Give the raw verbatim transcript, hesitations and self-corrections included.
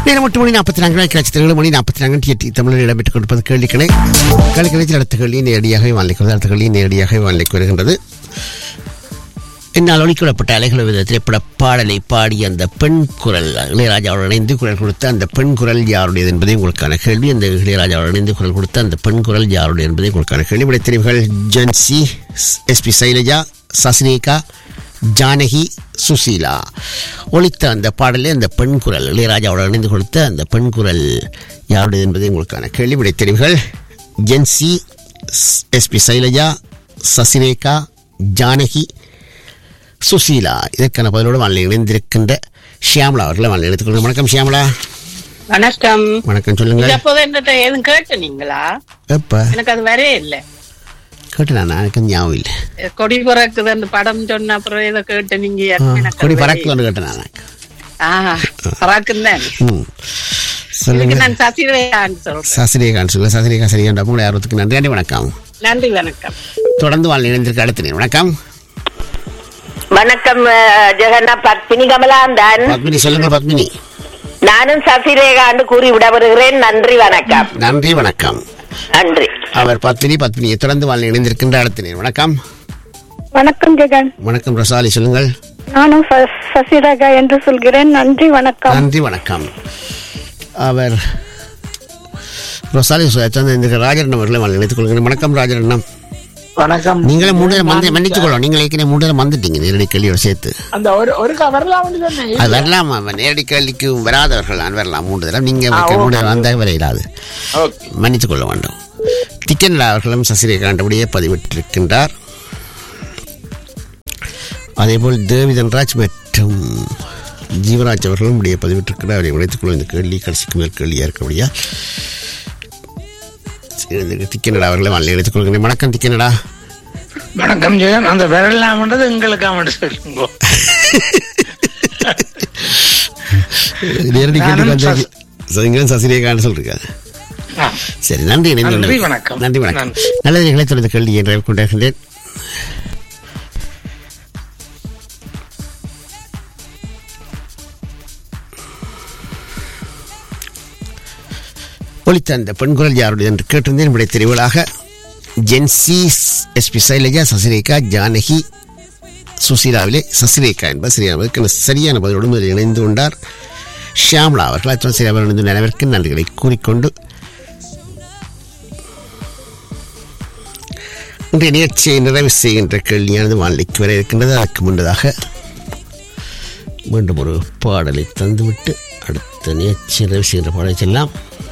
நேரம் எட்டு மணி நாற்பத்தி நான்கு கிளச்சி ஏழு மணி நாற்பத்தி நான்கு டிஎட்டி தமிழில் இடம்பெற்றுக் கொண்டிருப்பது கேள்விக்கணை. கேள்விக்கணையில் அடுத்த கேள்வி நேரடியாகவே வானிலைக்கு அடுத்த கேள்வி நேரடியாகவே வானிலைக்கு வருகின்றது. என்னால் ஒளிக்கூடப்பட்ட அலைகள் வித திரைப்பட பாடலை பாடிய அந்த பெண் குரல், இளையராஜாவோடு இணைந்து குரல் கொடுத்த அந்த பெண் குரல் யாருடையது என்பதே உங்களுக்கான கேள்வி. அந்த இளையராஜாவோடு இணைந்து குரல் கொடுத்த அந்த பெண் குரல் யாருடைய என்பதே உங்களுக்கான கேள்வி. விடை தெரிவுகள் ஜென்சி, எஸ்பி சைலஜா, சசிரேகா, ஜானகி, சுசீலா. ஒலித்த அந்த பாடலே அந்த பெண் குரல், இளையராஜாவோடு இணைந்து கொடுத்த அந்த பெண் குரல் யாருடையது என்பதே உங்களுக்கான கேள்வி. விடை தெரிவுகள் ஜென்சி, எஸ்பி சைலஜா, சசிரேகா, ஜானகி, சுசீலா. இதற்கான பதிலோடு வானிலை இணைந்திருக்கின்ற ஷியாமலா அவர்களை வானிலை எடுத்துக்கொள்ளுங்க. வணக்கம் ஷியாமலா. வணக்கம். வணக்கம், சொல்லுங்க. எதுவும் கேட்டீங்களா? எப்ப? எனக்கு அது வரே இல்லை. கேட்டேன், எனக்கு ஞாபகம் இல்லை. கொடி பறக்குது அந்த படம் சொன்ன அப்புறம் ஏதோ கேட்டு நீங்க கொடி பறக்குது கேட்டேன் எனக்கு. பறக்குன்னு சொல்லுங்க. நான் சசிரேகான்னு சொல்றேன். சசிரேகான்னு சொல்லுங்க. சசிரேகா சரியான உங்களுடைய ஆர்வத்துக்கு நன்றி. நன்றி, வணக்கம். நன்றி, வணக்கம். தொடர்ந்து வானிலை இணைந்திருக்க அடுத்த வணக்கம். வணக்கம் ஜெகன்னா, பத்மினி கமலாந்தன். பத்மினி சொல்லுங்க. பத்மினி, நானும் சசிரேகான்னு கூறி விட வருகிறேன். நன்றி, வணக்கம். நன்றி, வணக்கம். நன்றி. அவர் பத்மினி. பத்மினியை தொடர்ந்து வானிலை இணைந்திருக்கின்ற அடுத்த வணக்கம். வணக்கம் ஜெகன். வணக்கம் ரசாலி, சொல்லுங்கள். நானும் சசிரேகா என்று சொல்கிறேன். நன்றி, வணக்கம். நன்றி, வணக்கம். அவர் ரொசாலி ராஜரண்ணம் அவர்களை வானிலை இணைத்துக் கொள்கிறேன். வணக்கம் ராஜரண்ணம். வணக்கம். நீங்களே மூன்று மந்தி மன்னித்துக் கொள்ளும். நீங்களே ஏற்கனவே மூன்று வந்துட்டீங்க நேரடி கேள்வியோட சேர்த்து. அந்த ஒரு ஒரு வரலாம் அது வரலாம். நேரடி கேள்விக்கு வராதவர்கள் நான் வரலாம் மூன்று தடவை. நீங்க மூன்று வந்த வரையிடாது, மன்னித்துக் கொள்ள வேண்டும். திக்கன் அவர்களும் சசிரேகாண்டபடியே பதிவிட்டிருக்கின்றார். அதேபோல் தேவிதன்ராஜ் மற்றும் ஜீவராஜ் அவர்களும் உடைய பதிவிட்டிருக்கிறார். அவரை உழைத்துக் கொள்ளும். இந்த கேள்வி கடைசிக்கு மேல் கேள்வியாக இருக்கபடியா திக்கனடா அவர்களை வானிலை எடுத்துக் கொள்கிறேன். வணக்கம் திக்கனடா. வணக்கம் ஜெகன். அந்த வரலாம்ன்றது எங்களுக்காக சொல்லுங்க. நேரடி கேள்வி சசிரேகான்னு சொல்றீங்க. சரி, நன்றி. நன்றி, வணக்கம். நன்றி, வணக்கம். நல்ல நிகழ்ச்சி தொடர்ந்து கேள்வி என்று கொண்டிருக்கின்றேன். ஒலித்த அந்த பெண்குரல் யாருடைய என்று கேட்டிருந்தேன். விடை தெரிவுகளாக ஜென்சி, எஸ்பி சைலஜா, சசிரேகா, ஜானகி, சுசீலாவிலே சசிரேகா என்பது சரியான சரியான பதிலோடு முதலில் இணைந்து கொண்டார் ஷியாமலா அவர்கள். அச்சம் சரி அவர் இணைந்து நினைவிற்கு நன்றிகளை கூறிக்கொண்டு இன்றைய நிகழ்ச்சியை நிறைவு செய்கின்ற கேள்வியானது வானிலைக்கு வர இருக்கின்றது. அதற்கு முன்னதாக மீண்டும் ஒரு பாடலை தந்துவிட்டு அடுத்த நிகழ்ச்சி நிறைவு செய்கின்ற பாடலை செல்லாம்.